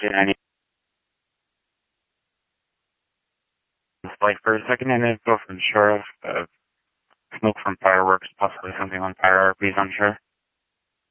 Did any like for a second and info from shore of smoke from fireworks, possibly something on fire, or please unsure?